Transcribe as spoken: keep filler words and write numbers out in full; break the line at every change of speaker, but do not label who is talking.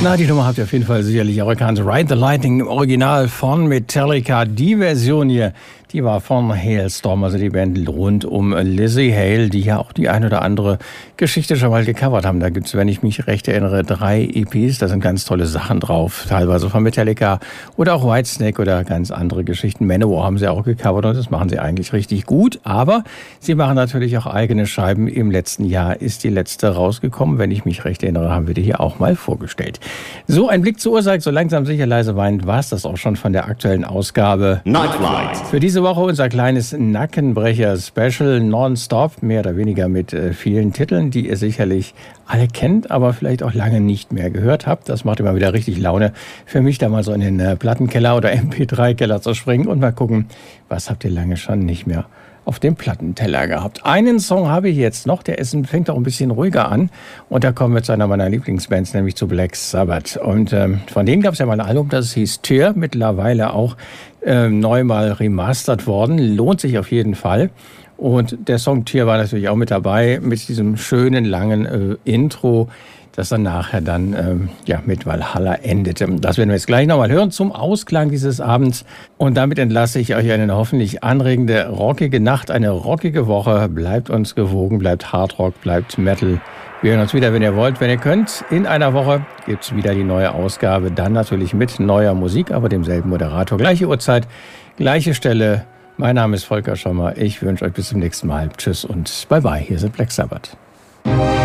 Na, die Nummer habt ihr auf jeden Fall sicherlich auch erkannt. Ride the Lightning im Original von Metallica. Die Version hier, die war von Halestorm, also die Band rund um Lzzy Hale, die ja auch die ein oder andere Geschichte schon mal gecovert haben. Da gibt es, wenn ich mich recht erinnere, drei E Ps. Da sind ganz tolle Sachen drauf, teilweise von Metallica oder auch Whitesnake oder ganz andere Geschichten. Manowar haben sie auch gecovert und das machen sie eigentlich richtig gut. Aber sie machen natürlich auch eigene Scheiben. Im letzten Jahr ist die letzte rausgekommen. Wenn ich mich recht erinnere, haben wir die hier auch mal vorgestellt. So, ein Blick zur Uhr sagt, so langsam sicher leise weint, war es das auch schon von der aktuellen Ausgabe
Nightflight.
Für diese Woche unser kleines Nackenbrecher-Special nonstop, mehr oder weniger mit äh, vielen Titeln, die ihr sicherlich alle kennt, aber vielleicht auch lange nicht mehr gehört habt. Das macht immer wieder richtig Laune für mich, da mal so in den äh, Plattenkeller oder M P drei Keller zu springen und mal gucken, was habt ihr lange schon nicht mehr auf dem Plattenteller gehabt. Einen Song habe ich jetzt noch, der ist, fängt auch ein bisschen ruhiger an. Und da kommen wir zu einer meiner Lieblingsbands, nämlich zu Black Sabbath. Und ähm, von denen gab es ja mal ein Album, das hieß Tyr, mittlerweile auch äh, neu mal remastert worden. Lohnt sich auf jeden Fall. Und der Song Tyr war natürlich auch mit dabei, mit diesem schönen, langen äh, Intro, das dann nachher dann ähm, ja, mit Valhalla endete. Das werden wir jetzt gleich nochmal hören zum Ausklang dieses Abends. Und damit entlasse ich euch eine hoffentlich anregende, rockige Nacht, eine rockige Woche. Bleibt uns gewogen, bleibt Hardrock, bleibt Metal. Wir hören uns wieder, wenn ihr wollt, wenn ihr könnt. In einer Woche gibt es wieder die neue Ausgabe. Dann natürlich mit neuer Musik, aber demselben Moderator. Gleiche Uhrzeit, gleiche Stelle. Mein Name ist Volker Schommer. Ich wünsche euch bis zum nächsten Mal. Tschüss und bye bye. Hier sind Black Sabbath.